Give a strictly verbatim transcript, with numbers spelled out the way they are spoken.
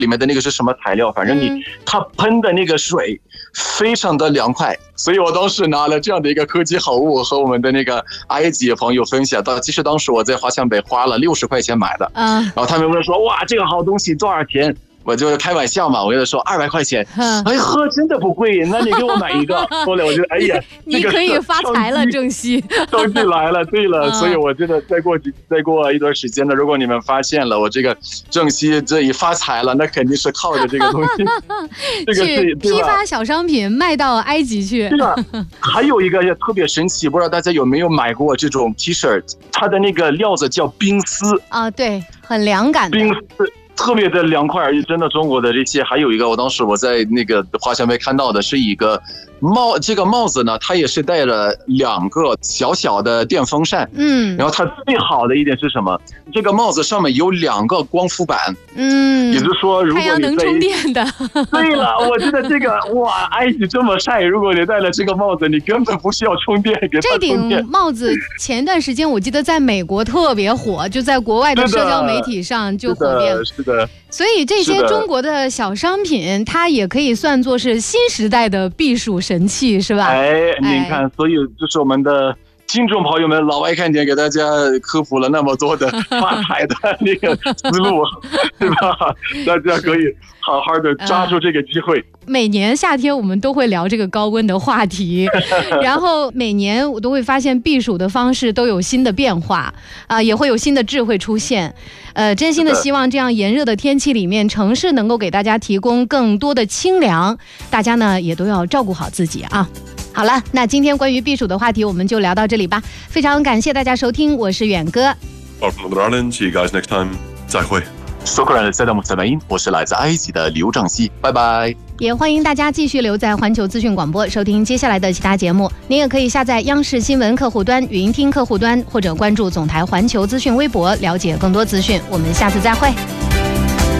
里面的那个是什么材料，反正你、嗯、它喷的那个水非常的凉快，所以我当时拿了这样的一个科技好物和我们的那个埃及朋友分享到，其实当时我在华强北花了六十块钱买的，嗯，然后他们问说哇这个好东西多少钱？我就开玩笑嘛，我跟他说二百块钱，哎呵，真的不贵，那你给我买一个。后来我觉得，哎呀， 你可以发财了，郑熙， 东西来了，对了，嗯、所以我觉得再过再过一段时间呢，如果你们发现了我这个郑熙这一发财了，那肯定是靠着这个东西， 这个是批发小商品卖到埃及去。 对吧？还有一个也特别神奇，不知道大家有没有买过这种 T 恤，它的那个料子叫冰丝啊，对，很凉感的冰丝。特别的凉快，而且真的中国的这些，还有一个我当时我在那个华强北看到的是一个帽，这个帽子呢，它也是带了两个小小的电风扇，嗯，然后它最好的一点是什么？这个帽子上面有两个光伏板，嗯，也就是说，如果你太阳能充电的。 对了，我觉得这个哇，埃及这么晒，如果你戴了这个帽子，你根本不需要充电给它充电。 这顶帽子前段时间我记得在美国特别火，就在国外的社交媒体上就火遍了。 是的。 所以这些中国的小商品，它也可以算作是新时代的避暑神器，是吧？ 哎，您看，所以就是我们的听众朋友们，老外看点给大家科普了那么多的发财的那个思路，对吧？大家可以好好的抓住这个机会。 每年夏天我们都会聊这个高温的话题，然后每年我都会发现避暑的方式都有新的变化啊、呃，也会有新的智慧出现。呃，真心的希望这样炎热的天气里面，城市能够给大家提供更多的清凉，大家呢也都要照顾好自己啊。好了，那今天关于避暑的话题我们就聊到这里吧。非常感谢大家收听，我是远哥。 See you guys next time. 再会。 苏克兰的塞达姆塞曼因，我是来自埃及的刘正熙，拜拜。 也欢迎大家继续留在环球资讯广播，收听接下来的其他节目。您也可以下载央视新闻客户端、语音听客户端，或者关注总台环球资讯微博，了解更多资讯。我们下次再会。